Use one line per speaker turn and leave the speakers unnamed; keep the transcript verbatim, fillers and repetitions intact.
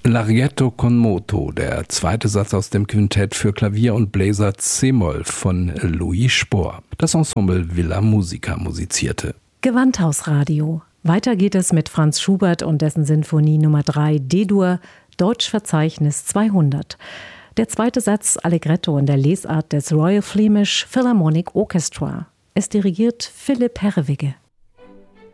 Larghetto con moto, der zweite Satz aus dem Quintett für Klavier und Bläser C-Moll von Louis Spohr. Das Ensemble Villa Musica musizierte.
Gewandhausradio. Weiter geht es mit Franz Schubert und dessen Sinfonie Nummer drei D-Dur, Deutschverzeichnis zweihundert. Der zweite Satz Allegretto in der Lesart des Royal Flemish Philharmonic Orchestra. Es dirigiert Philipp Herrewigge.